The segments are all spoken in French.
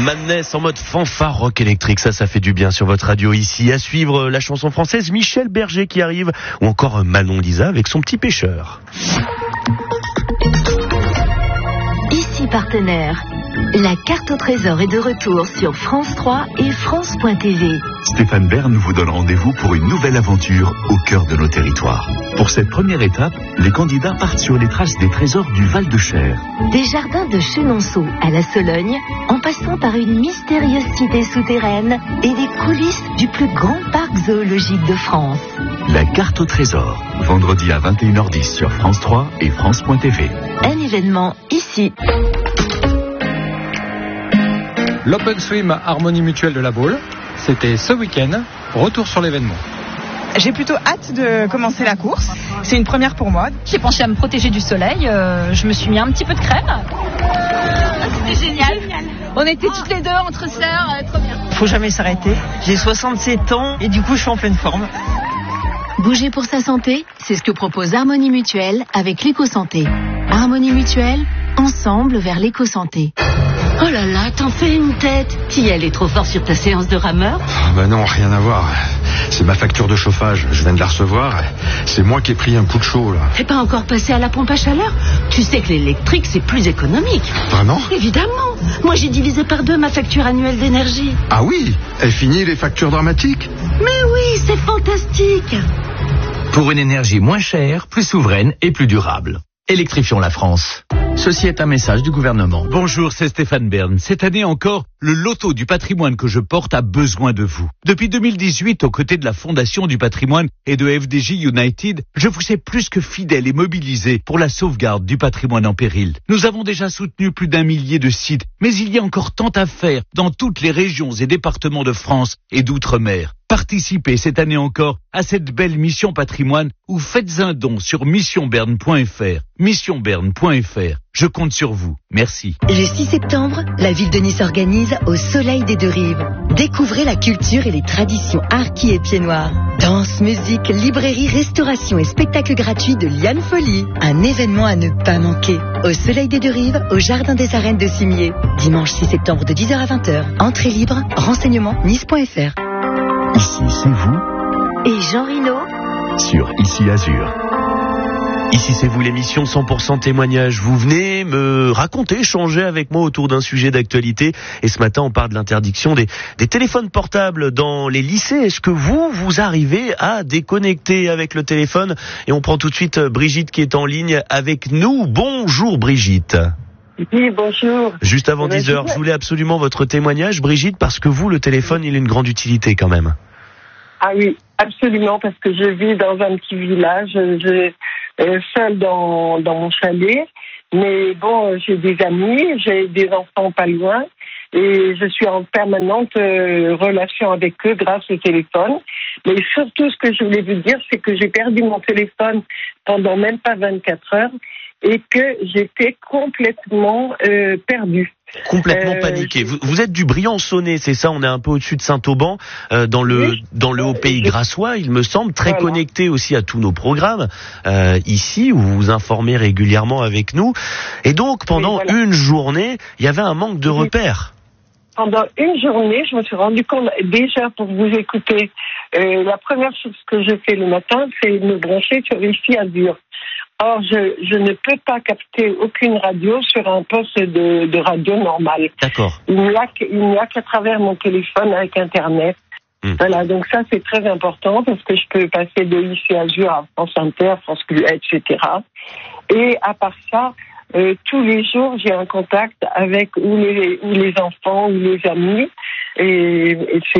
Madness en mode fanfare rock électrique, ça fait du bien sur votre radio ici. À suivre la chanson française Michel Berger qui arrive, ou encore Manon Lisa avec son petit pêcheur. Ici partenaire. La carte au trésor est de retour sur France 3 et France.tv. Stéphane Bern vous donne rendez-vous pour une nouvelle aventure au cœur de nos territoires. Pour cette première étape, les candidats partent sur les traces des trésors du Val-de-Cher. Des jardins de Chenonceau à la Sologne, en passant par une mystérieuse cité souterraine et des coulisses du plus grand parc zoologique de France. La carte au trésor, vendredi à 21h10 sur France 3 et France.tv. Un événement ici. L'Open Swim Harmonie Mutuelle de la Baule, c'était ce week-end, retour sur l'événement. J'ai plutôt hâte de commencer la course, c'est une première pour moi. J'ai pensé à me protéger du soleil, je me suis mis un petit peu de crème. C'était génial. On était toutes les deux entre sœurs, trop bien. Faut jamais s'arrêter, j'ai 67 ans et du coup je suis en pleine forme. Bouger pour sa santé, c'est ce que propose Harmonie Mutuelle avec l'éco-santé. Harmonie Mutuelle, ensemble vers l'éco-santé. Oh là là, t'en fais une tête. Qui elle est trop fort sur ta séance de rameur? Bah non, rien à voir. C'est ma facture de chauffage, je viens de la recevoir. C'est moi qui ai pris un coup de chaud là. T'es pas encore passé à la pompe à chaleur? Tu sais que l'électrique c'est plus économique. Vraiment? Évidemment. Moi j'ai divisé par 2 ma facture annuelle d'énergie. Ah oui? Elle finit les factures dramatiques? Mais oui, c'est fantastique. Pour une énergie moins chère, plus souveraine et plus durable. Électrifions la France. Ceci est un message du gouvernement. Bonjour, c'est Stéphane Bern. Cette année encore, le loto du patrimoine que je porte a besoin de vous. Depuis 2018, aux côtés de la Fondation du patrimoine et de FDJ United, je vous ai plus que fidèle et mobilisé pour la sauvegarde du patrimoine en péril. Nous avons déjà soutenu plus d'1 millier de sites, mais il y a encore tant à faire dans toutes les régions et départements de France et d'outre-mer. Participez cette année encore à cette belle mission patrimoine ou faites un don sur missionberne.fr. Missionberne.fr. Je compte sur vous. Merci. Le 6 septembre, la ville de Nice organise Au Soleil des Deux Rives. Découvrez la culture et les traditions harkis et pieds noirs. Danse, musique, librairie, restauration et spectacle gratuit de Liane Folie. Un événement à ne pas manquer. Au Soleil des Deux Rives, au Jardin des Arènes de Cimier. Dimanche 6 septembre de 10h à 20h. Entrée libre, renseignements nice.fr. Ici, c'est vous. Et Jean Rino Sur Ici Azur. Ici c'est vous, l'émission 100% témoignage. Vous venez me raconter, échanger avec moi autour d'un sujet d'actualité. Et ce matin, on parle de l'interdiction des téléphones portables dans les lycées. Est-ce que vous arrivez à déconnecter avec le téléphone? Et on prend tout de suite Brigitte qui est en ligne avec nous. Bonjour Brigitte. Oui, bonjour. Juste avant 10h, je voulais absolument votre témoignage, Brigitte, parce que vous, le téléphone, il a une grande utilité quand même. Ah oui, absolument, parce que je vis dans un petit village, seule dans mon chalet, mais bon, j'ai des amis, j'ai des enfants pas loin, et je suis en permanente relation avec eux grâce au téléphone. Mais surtout, ce que je voulais vous dire, c'est que j'ai perdu mon téléphone pendant même pas 24 heures, et que j'étais complètement perdue. Complètement paniqué. Vous êtes du Briançonnais, c'est ça? On est un peu au-dessus de Saint-Auban, dans le haut pays grassois, il me semble, très connecté aussi à tous nos programmes ici, où vous vous informez régulièrement avec nous. Et donc, pendant une journée, il y avait un manque de repères. Pendant une journée, je me suis rendu compte, déjà pour vous écouter, la première chose que je fais le matin, c'est me brancher sur Ici Azur. Or, je ne peux pas capter aucune radio sur un poste de radio normal. D'accord. Il n'y a qu'à travers mon téléphone avec Internet. Voilà, donc ça c'est très important parce que je peux passer de Ici Azur à France Inter, France Bleu, etc. Et à part ça, tous les jours j'ai un contact avec ou les enfants ou les amis et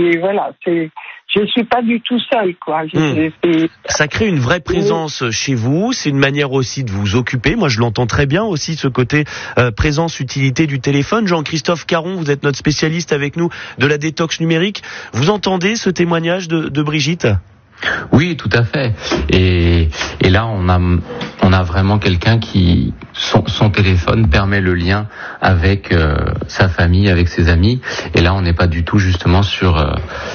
je suis pas du tout seule, quoi. Ça crée une vraie présence chez vous. C'est une manière aussi de vous occuper. Moi, je l'entends très bien aussi, ce côté présence, utilité du téléphone. Jean-Christophe Caron, vous êtes notre spécialiste avec nous de la détox numérique. Vous entendez ce témoignage de Brigitte? Oui, tout à fait. Et là, on a vraiment quelqu'un qui son téléphone permet le lien avec sa famille, avec ses amis. Et là, on n'est pas du tout justement sur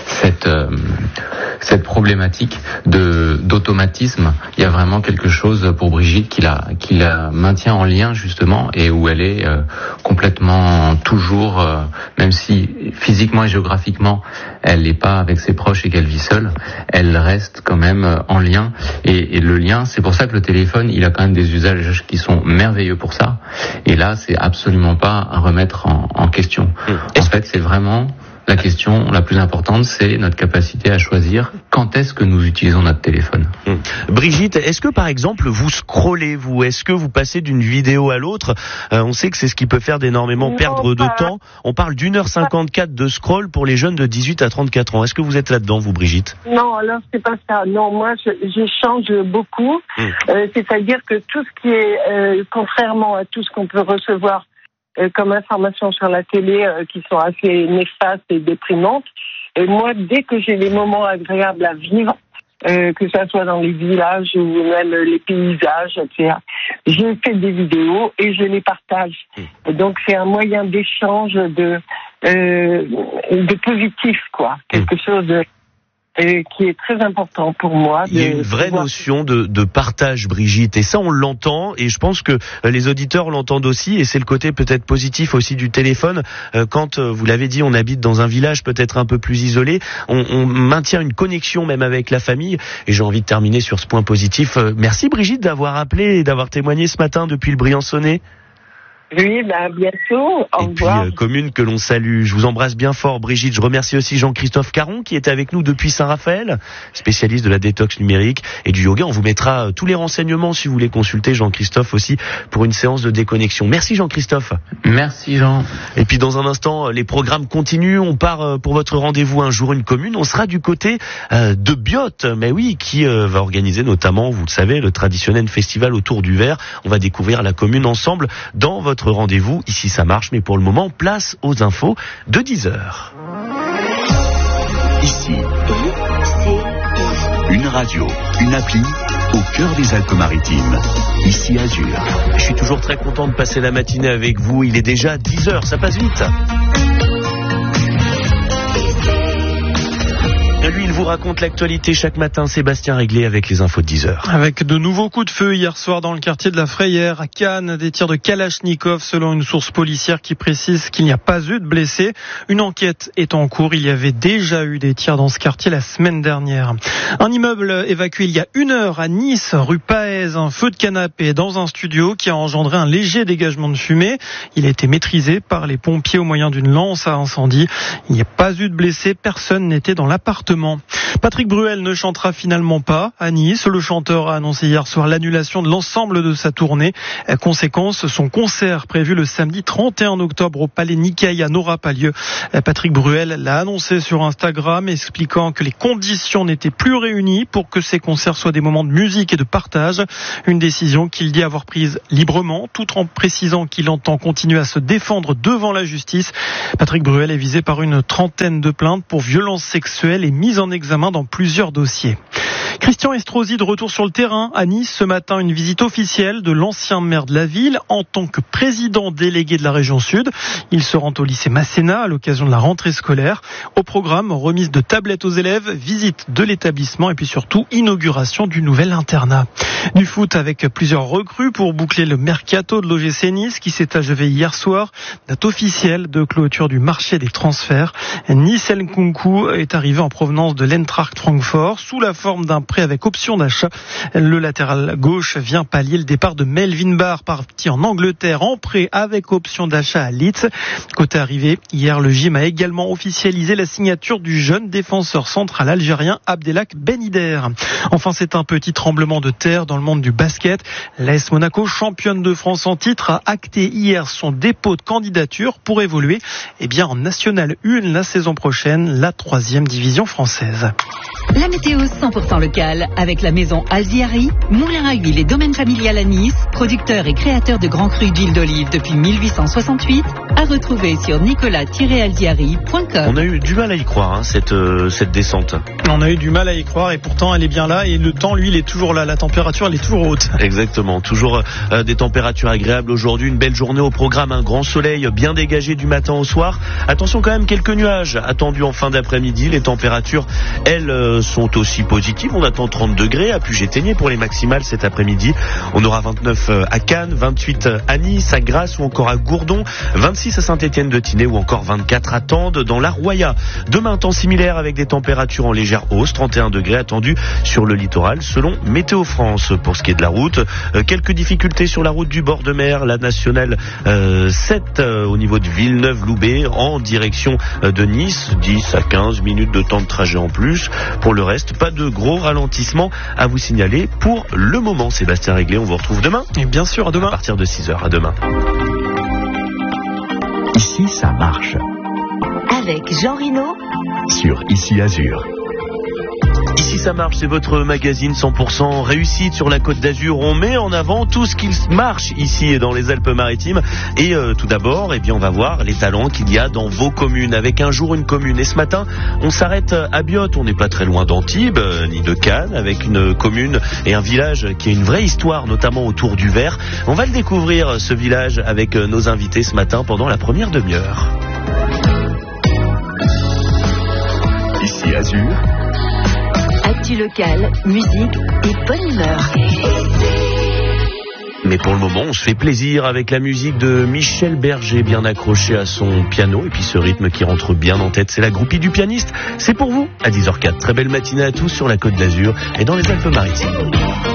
cette problématique d'automatisme. Il y a vraiment quelque chose pour Brigitte qui la maintient en lien justement, et où elle est complètement toujours, même si physiquement et géographiquement elle n'est pas avec ses proches et qu'elle vit seule, elle reste quand même en lien. Et le lien, c'est pour ça que le téléphone, il a quand même des usages qui sont merveilleux pour ça. Et là, c'est absolument pas à remettre en question. En fait, c'est vraiment la question la plus importante, c'est notre capacité à choisir quand est-ce que nous utilisons notre téléphone. Brigitte, est-ce que par exemple vous scrollez, est-ce que vous passez d'une vidéo à l'autre? On sait que c'est ce qui peut faire d'énormément perdre de temps. On parle d'1h54 de scroll pour les jeunes de 18 à 34 ans. Est-ce que vous êtes là-dedans, vous, Brigitte? Non, alors c'est pas ça. Non, moi j'échange beaucoup. C'est-à-dire que tout ce qui est, contrairement à tout ce qu'on peut recevoir comme information sur la télé, qui sont assez néfastes et déprimantes, et moi, dès que j'ai des moments agréables à vivre, que ça soit dans les villages ou même les paysages, etc., je fais des vidéos et je les partage. Et donc c'est un moyen d'échange de positif, quoi. Quelque chose qui est très important pour moi. Il y a une vraie notion de partage, Brigitte, et ça on l'entend, et je pense que les auditeurs l'entendent aussi, et c'est le côté peut-être positif aussi du téléphone. Quand, vous l'avez dit, on habite dans un village peut-être un peu plus isolé, on maintient une connexion même avec la famille, et j'ai envie de terminer sur ce point positif. Merci Brigitte d'avoir appelé et d'avoir témoigné ce matin depuis le Briançonnais. Oui, à bientôt. Au revoir. Puis, commune que l'on salue. Je vous embrasse bien fort, Brigitte. Je remercie aussi Jean-Christophe Caron, qui était avec nous depuis Saint-Raphaël, spécialiste de la détox numérique et du yoga. On vous mettra tous les renseignements si vous voulez consulter Jean-Christophe aussi pour une séance de déconnexion. Merci Jean-Christophe. Merci Jean. Et puis dans un instant, les programmes continuent. On part pour votre rendez-vous Un jour une commune. On sera du côté de Biot, mais oui, qui va organiser notamment, vous le savez, le traditionnel festival autour du verre. On va découvrir la commune ensemble dans votre rendez-vous. Ici ça marche, mais pour le moment, place aux infos de 10h. Ici, une radio, une appli au cœur des Alpes-Maritimes. Ici Azur. Je suis toujours très content de passer la matinée avec vous. Il est déjà 10h, ça passe vite. Lui, il vous raconte l'actualité chaque matin. Sébastien Réglé avec les infos de 10h. Avec de nouveaux coups de feu hier soir dans le quartier de la Frayère à Cannes, des tirs de Kalachnikov selon une source policière qui précise qu'il n'y a pas eu de blessés. Une enquête est en cours. Il y avait déjà eu des tirs dans ce quartier la semaine dernière. Un immeuble évacué il y a 1 heure à Nice, rue Paez. Un feu de canapé dans un studio qui a engendré un léger dégagement de fumée. Il a été maîtrisé par les pompiers au moyen d'une lance à incendie. Il n'y a pas eu de blessés. Personne n'était dans l'appartement. Patrick Bruel ne chantera finalement pas à Nice. Le chanteur a annoncé hier soir l'annulation de l'ensemble de sa tournée. Conséquence, son concert prévu le samedi 31 octobre au Palais Nicaïa n'aura pas lieu. Patrick Bruel l'a annoncé sur Instagram, expliquant que les conditions n'étaient plus réunies pour que ces concerts soient des moments de musique et de partage. Une décision qu'il dit avoir prise librement, tout en précisant qu'il entend continuer à se défendre devant la justice. Patrick Bruel est visé par une 30aine de plaintes pour violences sexuelles et mise en examen dans plusieurs dossiers. Christian Estrosi de retour sur le terrain à Nice ce matin, une visite officielle de l'ancien maire de la ville en tant que président délégué de la région Sud. Il se rend au lycée Masséna à l'occasion de la rentrée scolaire. Au programme, remise de tablettes aux élèves, visite de l'établissement et puis surtout inauguration du nouvel internat. Du foot avec plusieurs recrues pour boucler le mercato de l'OGC Nice qui s'est achevé hier soir. Date officielle de clôture du marché des transferts. Nice Nkunku est arrivé en provenance de l'Eintracht Francfort sous la forme d'un prêt avec option d'achat. Le latéral gauche vient pallier le départ de Melvin Barr, parti en Angleterre en prêt avec option d'achat à Leeds. Côté arrivée, hier le gym a également officialisé la signature du jeune défenseur central algérien Abdelak Benider. Enfin, c'est un petit tremblement de terre dans le monde du basket. L'AS Monaco, championne de France en titre, a acté hier son dépôt de candidature pour évoluer en National 1 la saison prochaine, la 3e division française. La météo 100% locale avec la maison Alziari, moulin à huile et domaine familial à Nice, producteur et créateur de grands crus d'huile d'olive depuis 1868, à retrouver sur nicolas-alziari.com. On a eu du mal à y croire, hein, cette descente. On a eu du mal à y croire et pourtant elle est bien là et le temps, lui, il est toujours là. La température, elle est toujours haute. Exactement, toujours des températures agréables aujourd'hui, une belle journée au programme, un grand soleil bien dégagé du matin au soir. Attention quand même, quelques nuages attendus en fin d'après-midi. Les températures, elles, sont aussi positives. On attend 30 degrés à Puget-Théniers pour les maximales cet après-midi. On aura 29 à Cannes, 28 à Nice, à Grasse ou encore à Gourdon, 26 à Saint-Étienne-de-Tinée ou encore 24 à Tende dans la Roya. Demain, temps similaire avec des températures en légère hausse, 31 degrés attendus sur le littoral selon Météo France. Pour ce qui est de la route, quelques difficultés sur la route du bord de mer, la nationale 7 au niveau de Villeneuve-Loubet en direction de Nice, 10 à 15 minutes de temps de trajet en plus. Pour le reste, pas de gros ralentissement à vous signaler pour le moment. Sébastien Réglé, on vous retrouve demain. Et bien sûr, à demain. À partir de 6h, à demain. Ici, ça marche. Avec Jean Rino Sur Ici Azur. Ici ça marche, c'est votre magazine 100% réussite sur la Côte d'Azur. On met en avant tout ce qui marche ici dans les Alpes-Maritimes. Et tout d'abord, on va voir les talents qu'il y a dans vos communes. Avec un jour une commune. Et ce matin, on s'arrête à Biot. On n'est pas très loin d'Antibes, ni de Cannes, avec une commune et un village qui a une vraie histoire, notamment autour du verre. On va le découvrir, ce village, avec nos invités ce matin pendant la première demi-heure. Ici Azur. Actu local, musique et bonne humeur. Mais pour le moment, on se fait plaisir avec la musique de Michel Berger, bien accroché à son piano, et puis ce rythme qui rentre bien en tête, c'est la groupie du pianiste. C'est pour vous à 10h04. Très belle matinée à tous sur la Côte d'Azur et dans les Alpes-Maritimes.